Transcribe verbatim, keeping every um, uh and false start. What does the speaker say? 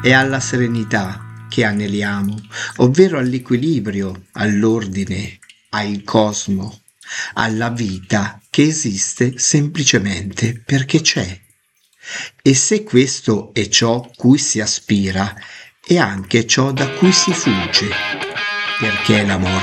e alla serenità che aneliamo, ovvero all'equilibrio, all'ordine, al cosmo, alla vita che esiste semplicemente perché c'è. E se questo è ciò cui si aspira, è anche ciò da cui si fugge, perché la morte